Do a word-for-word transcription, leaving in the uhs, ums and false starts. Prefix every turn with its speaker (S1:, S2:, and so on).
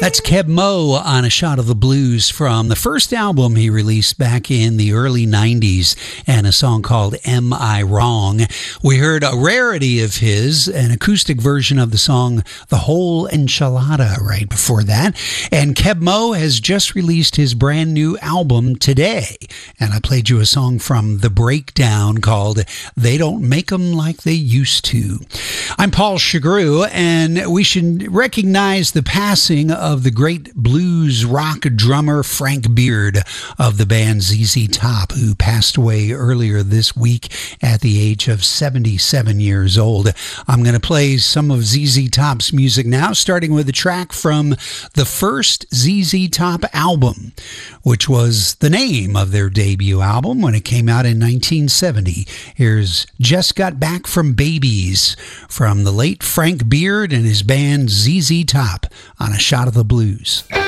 S1: That's Keb Mo on A Shot of the Blues from the first album he released back in the early nineties, and a song called Am I Wrong? We heard a rarity of his, an acoustic version of the song The Whole Enchilada right before that. And Keb Mo has just released his brand new album today, and I played you a song from The Breakdown called They Don't Make 'Em Like They Used To. I'm Paul Chagru, and we should recognize the passing of of the great blues rock drummer Frank Beard of the band Z Z Top, who passed away earlier this week at the age of seventy-seven years old. I'm going to play some of Z Z Top's music now, starting with a track from the first Z Z Top album, which was the name of their debut album when it came out in nineteen seventy. Here's Just Got Back from Babies from the late Frank Beard and his band Z Z Top on A Shot of the Blues.